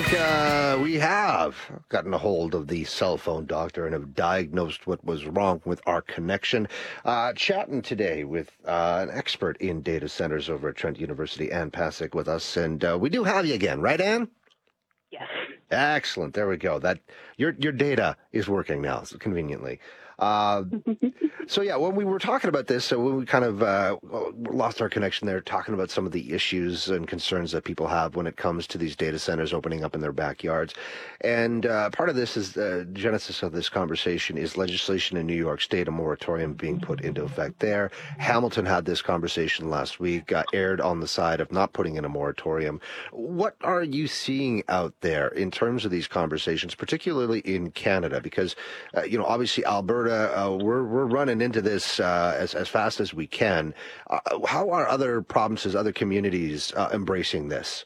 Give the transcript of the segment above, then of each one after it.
think we have gotten a hold of the cell phone doctor and have diagnosed what was wrong with our connection. Chatting today with an expert in data centers over at Trent University, Ann Pasek, with us. And we do have you again, right, Ann? Yes. Excellent. There we go. That your data is working now, so conveniently. So yeah, when we were talking about this, so when we kind of lost our connection there, talking about some of the issues and concerns that people have when it comes to these data centers opening up in their backyards. And part of this is the genesis of this conversation is legislation in New York State, a moratorium being put into effect there. Hamilton had this conversation last week, aired on the side of not putting in a moratorium. What are you seeing out there in terms of these conversations, particularly in Canada? Because, obviously Alberta, we're running into this as fast as we can. How are other provinces, other communities embracing this?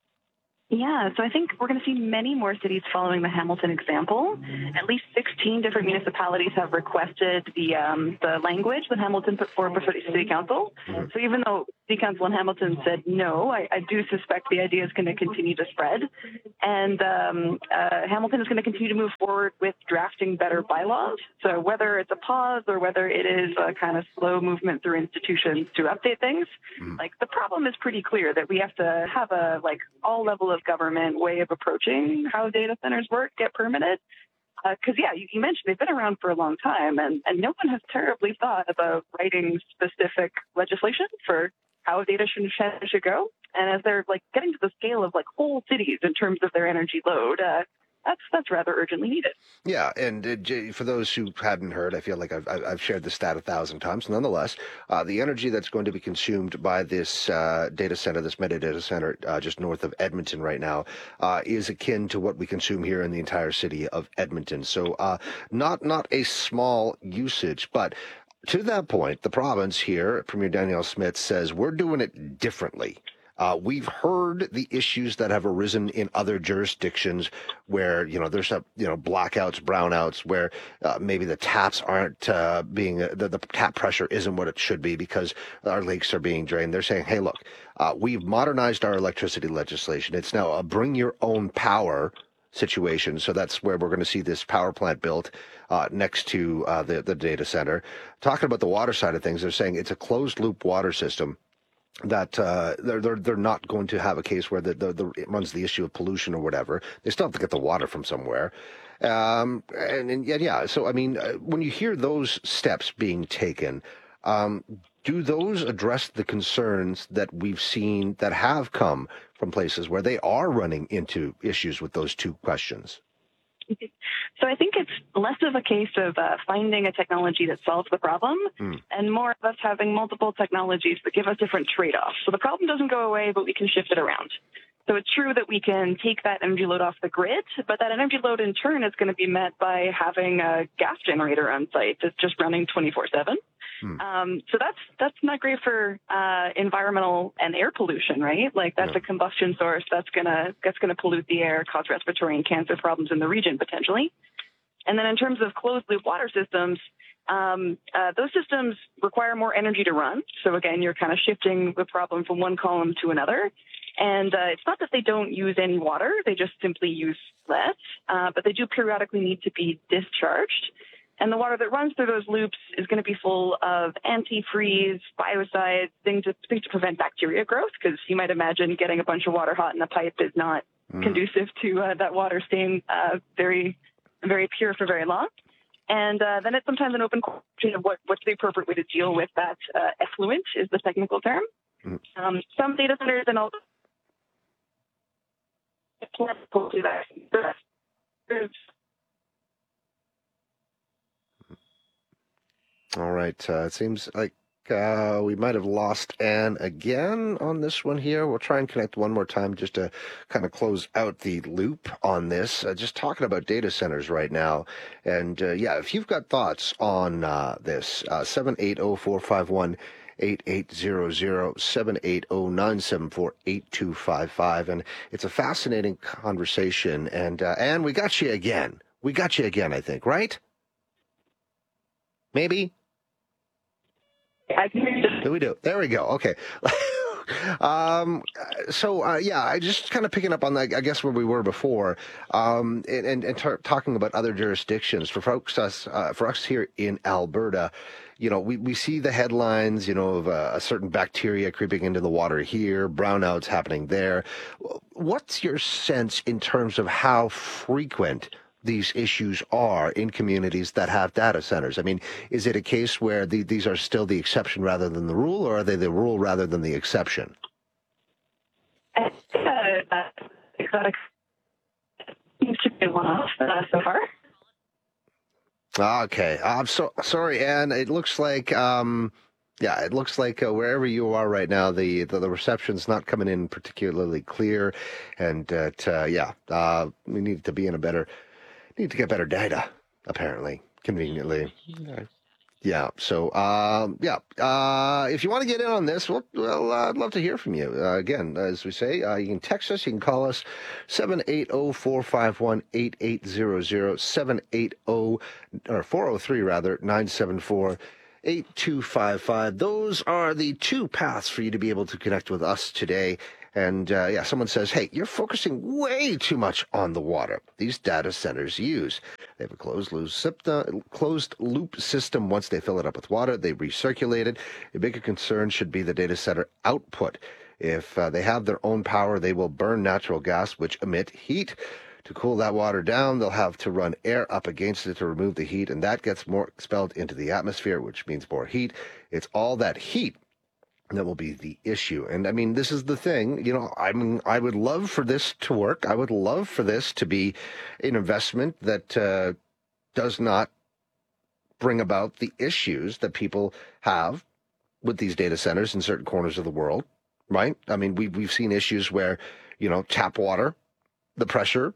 Yeah, so I think we're going to see many more cities following the Hamilton example. At least 16 different municipalities have requested the language that Hamilton put forward before the City Council. Mm-hmm. So even though City Council in Hamilton said no, I do suspect the idea is going to continue to spread. And Hamilton is going to continue to move forward with drafting better bylaws. So whether it's a pause or whether it is a kind of slow movement through institutions to update things, like the problem is pretty clear that we have to have a all level of government way of approaching how data centers work, get permitted. Because, you mentioned they've been around for a long time, and no one has terribly thought about writing specific legislation for how data should go. And as they're getting to the scale of whole cities in terms of their energy load, that's rather urgently needed. Yeah, and for those who hadn't heard, I feel like I've shared the stat 1,000 times. Nonetheless, the energy that's going to be consumed by this data center, this metadata center just north of Edmonton right now, is akin to what we consume here in the entire city of Edmonton. So not a small usage, but to that point, the province here, Premier Danielle Smith says, we're doing it differently. We've heard the issues that have arisen in other jurisdictions where, there's blackouts, brownouts, where maybe the taps aren't the tap pressure isn't what it should be because our lakes are being drained. They're saying, hey, look, we've modernized our electricity legislation. It's now a bring your own power situation. So that's where we're going to see this power plant built next to the data center. Talking about the water side of things, they're saying it's a closed loop water system that they're not going to have a case where it runs the issue of pollution or whatever. They still have to get the water from somewhere. So, I mean, when you hear those steps being taken, do those address the concerns that we've seen that have come from places where they are running into issues with those two questions? So I think it's less of a case of finding a technology that solves the problem and more of us having multiple technologies that give us different trade-offs. So the problem doesn't go away, but we can shift it around. So it's true that we can take that energy load off the grid, but that energy load in turn is going to be met by having a gas generator on site that's just running 24/7. So that's not great for environmental and air pollution, right? That's a combustion source that's gonna pollute the air, cause respiratory and cancer problems in the region potentially. And then in terms of closed loop water systems, those systems require more energy to run. So again, you're kind of shifting the problem from one column to another. And it's not that they don't use any water; they just simply use less. But they do periodically need to be discharged. And the water that runs through those loops is going to be full of antifreeze, biocides, things to prevent bacteria growth, because you might imagine getting a bunch of water hot in a pipe is not conducive to that water staying very, very pure for very long. And then it's sometimes an open question of what's the appropriate way to deal with that effluent is the technical term. Some data centers and all All right. It seems like we might have lost Ann again on this one here. We'll try and connect one more time just to kind of close out the loop on this. Just talking about data centers right now. And if you've got thoughts on this, 780-451-8800, 780-974-8255. And it's a fascinating conversation. And Ann, we got you again. I think, right? Maybe? I can hear you. Do we do? There we go. Okay. Yeah, I just kind of picking up on that, I guess, where we were before, talking about other jurisdictions for us here in Alberta. We see the headlines, of a certain bacteria creeping into the water here, brownouts happening there. What's your sense in terms of how frequent these issues are in communities that have data centers? I mean, is it a case where these are still the exception rather than the rule, or are they the rule rather than the exception? I think exotic seems to be one-off so far. Okay, I'm so sorry, Anne. It looks like, wherever you are right now, the reception's not coming in particularly clear, and we need to be in need to get better data, apparently, conveniently. Yeah. So, if you want to get in on this, I'd love to hear from you. Again, as we say, you can text us, you can call us, 780-451-8800, 403 rather, 974-8255. Those are the two paths for you to be able to connect with us today. And someone says, hey, you're focusing way too much on the water these data centers use. They have a closed loop system. Once they fill it up with water, they recirculate it. A bigger concern should be the data center output. If they have their own power, they will burn natural gas, which emit heat. To cool that water down, they'll have to run air up against it to remove the heat, and that gets more expelled into the atmosphere, which means more heat. It's all that heat that will be the issue. And I mean, this is the thing, I would love for this to work. I would love for this to be an investment that does not bring about the issues that people have with these data centers in certain corners of the world, right? I mean, we've seen issues where, tap water, the pressure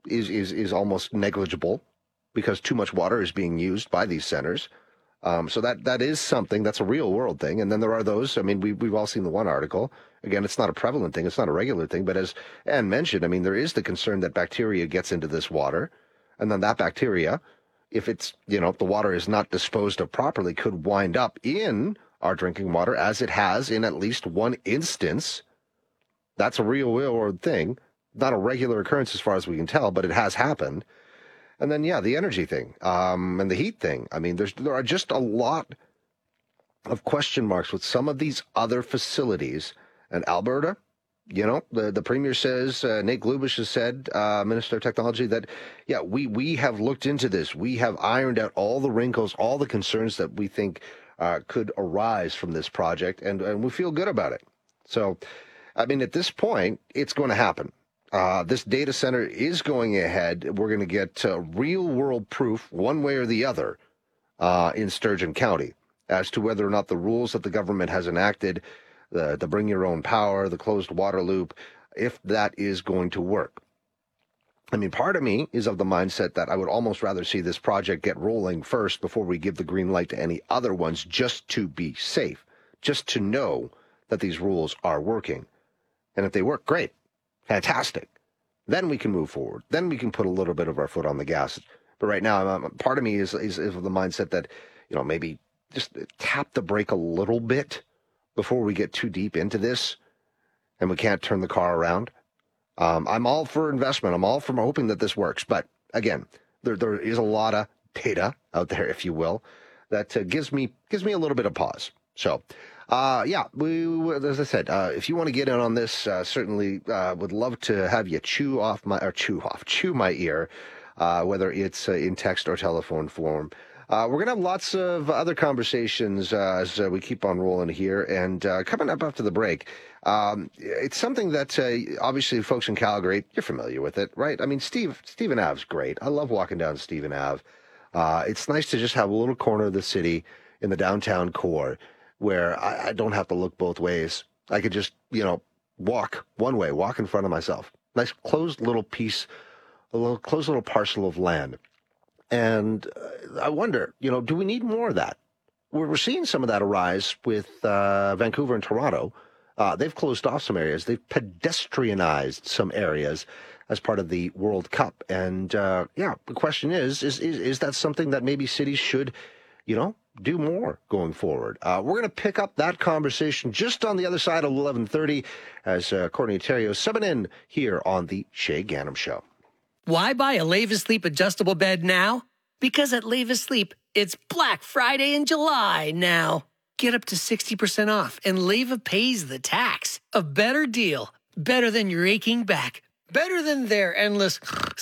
is almost negligible because too much water is being used by these centers. So that is something that's a real world thing. And then there are those, I mean, we've all seen the one article. Again, it's not a prevalent thing. It's not a regular thing. But as Anne mentioned, I mean, there is the concern that bacteria gets into this water. And then that bacteria, if it's, the water is not disposed of properly, could wind up in our drinking water, as it has in at least one instance. That's a real world thing. Not a regular occurrence as far as we can tell, but it has happened. And then, the energy thing, and the heat thing. I mean, there are just a lot of question marks with some of these other facilities. And Alberta, the Premier says, Nate Glubish has said, Minister of Technology, that, we have looked into this. We have ironed out all the wrinkles, all the concerns that we think could arise from this project, and we feel good about it. So, I mean, at this point, it's going to happen. This data center is going ahead. We're going to get real-world proof, one way or the other, in Sturgeon County, as to whether or not the rules that the government has enacted, the bring your own power, the closed water loop, if that is going to work. I mean, part of me is of the mindset that I would almost rather see this project get rolling first before we give the green light to any other ones, just to be safe, just to know that these rules are working. And if they work, great. Fantastic. Then we can move forward. Then we can put a little bit of our foot on the gas. But right now, part of me is of the mindset that, maybe just tap the brake a little bit before we get too deep into this and we can't turn the car around. I'm all for investment. I'm all for hoping that this works. But again, there is a lot of data out there, if you will, that gives me a little bit of pause. So, we, as I said, if you want to get in on this, certainly would love to have you chew my ear, whether it's in text or telephone form. We're going to have lots of other conversations as we keep on rolling here. And coming up after the break, it's something that obviously folks in Calgary, you're familiar with it, right? I mean, Stephen Ave's great. I love walking down Stephen Ave. It's nice to just have a little corner of the city in the downtown core where I don't have to look both ways. I could just, walk one way, walk in front of myself. Nice closed little piece, closed little parcel of land. And I wonder, do we need more of that? We're seeing some of that arise with Vancouver and Toronto. They've closed off some areas. They've pedestrianized some areas as part of the World Cup. And, the question is that something that maybe cities should, do more going forward? We're going to pick up that conversation just on the other side of 11:30 as Courtney Terrio subbing in here on the Shay Ganem Show. Why buy a Leva Sleep adjustable bed now? Because at Leva Sleep, it's Black Friday in July now. Get up to 60% off, and Leva pays the tax. A better deal. Better than your aching back. Better than their endless...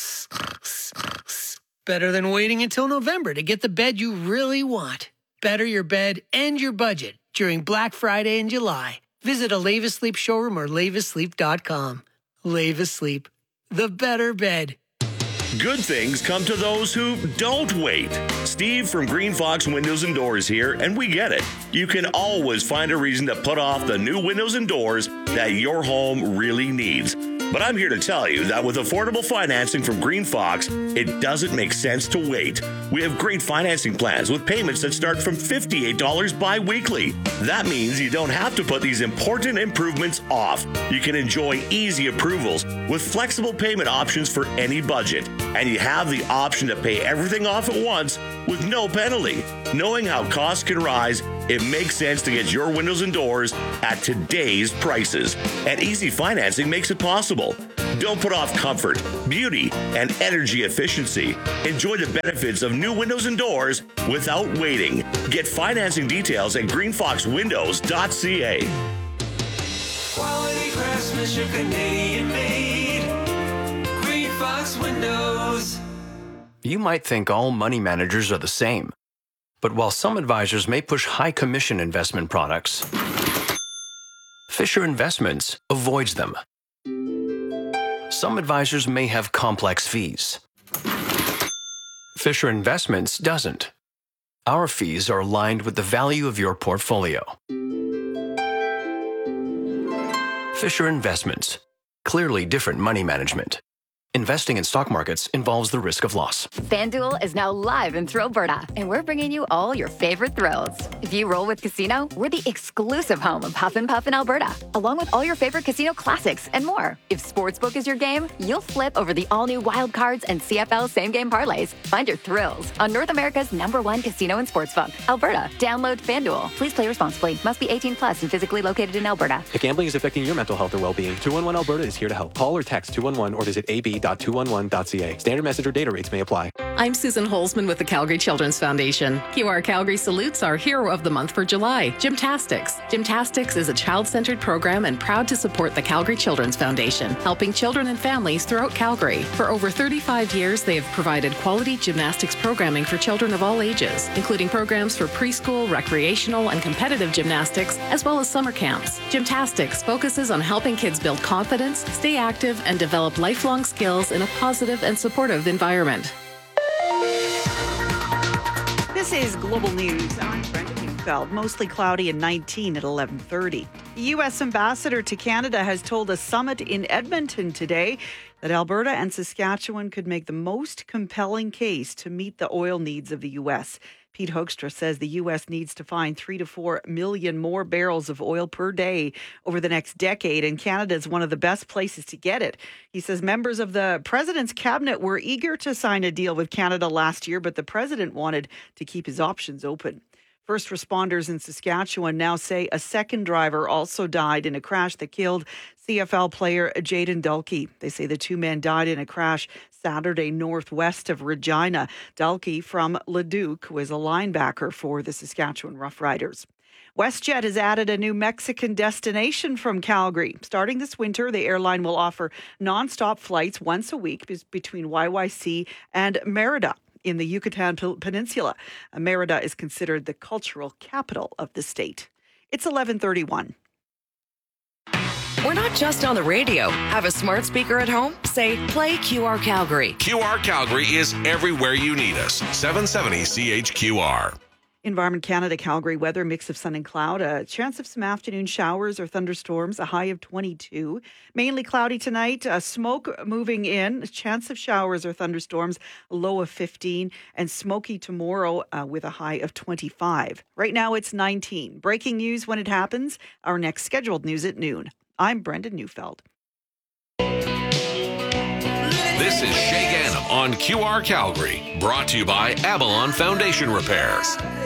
Better than waiting until November to get the bed you really want. Better your bed and your budget during Black Friday in July. Visit a Leva Sleep showroom or levasleep.com. Leva Sleep. The better bed. Good things come to those who don't wait. Steve from Green Fox Windows and Doors here, and we get it. You can always find a reason to put off the new windows and doors that your home really needs. But I'm here to tell you that with affordable financing from Green Fox, it doesn't make sense to wait. We have great financing plans with payments that start from $58 bi-weekly. That means you don't have to put these important improvements off. You can enjoy easy approvals with flexible payment options for any budget. And you have the option to pay everything off at once with no penalty. Knowing how costs can rise, it makes sense to get your windows and doors at today's prices. And easy financing makes it possible. Don't put off comfort, beauty, and energy efficiency. Enjoy the benefits of new windows and doors without waiting. Get financing details at greenfoxwindows.ca. Quality craftsmanship, Canadian made. Green Fox Windows. You might think all money managers are the same. But while some advisors may push high commission investment products, Fisher Investments avoids them. Some advisors may have complex fees. Fisher Investments doesn't. Our fees are aligned with the value of your portfolio. Fisher Investments. Clearly different money management. Investing in stock markets involves the risk of loss. FanDuel is now live in Thrillberta, and we're bringing you all your favorite thrills. If you roll with Casino, we're the exclusive home of Huff and Puff in Alberta, along with all your favorite casino classics and more. If Sportsbook is your game, you'll flip over the all-new Wild Cards and CFL same-game parlays. Find your thrills on North America's #1 casino and sportsbook, Alberta. Download FanDuel. Please play responsibly. Must be 18 plus and physically located in Alberta. If gambling is affecting your mental health or well-being, 211 Alberta is here to help. Call or text 211 or visit ab.211.ca. Standard message or data rates may apply. I'm Susan Holzman with the Calgary Children's Foundation. QR Calgary salutes our hero of the month for July, Gymtastics. Gymtastics is a child-centered program and proud to support the Calgary Children's Foundation, helping children and families throughout Calgary. For over 35 years, they have provided quality gymnastics programming for children of all ages, including programs for preschool, recreational, and competitive gymnastics, as well as summer camps. Gymtastics focuses on helping kids build confidence, stay active, and develop lifelong skills in a positive and supportive environment. This is Global News. I'm Brenda Neufeld. Mostly cloudy and 19 at 11:30. The U.S. ambassador to Canada has told a summit in Edmonton today that Alberta and Saskatchewan could make the most compelling case to meet the oil needs of the U.S. Pete Hoekstra says the U.S. needs to find 3 to 4 million more barrels of oil per day over the next decade, and Canada is one of the best places to get it. He says members of the president's cabinet were eager to sign a deal with Canada last year, but the president wanted to keep his options open. First responders in Saskatchewan now say a second driver also died in a crash that killed CFL player Jayden Dulkey. They say the two men died in a crash Saturday northwest of Regina. Dulkey from Leduc was a linebacker for the Saskatchewan Roughriders. WestJet has added a new Mexican destination from Calgary. Starting this winter, the airline will offer nonstop flights once a week between YYC and Merida in the Yucatan Peninsula. Merida is considered the cultural capital of the state. It's 11:31. We're not just on the radio. Have a smart speaker at home? Say, play QR Calgary. QR Calgary is everywhere you need us. 770 CHQR. Environment Canada Calgary weather, mix of sun and cloud, a chance of some afternoon showers or thunderstorms, a high of 22. Mainly cloudy tonight, smoke moving in, a chance of showers or thunderstorms, a low of 15, and smoky tomorrow with a high of 25. Right now it's 19. Breaking news when it happens, our next scheduled news at noon. I'm Brenda Neufeld. This is Shay Ganem on QR Calgary, brought to you by Avalon Foundation Repairs.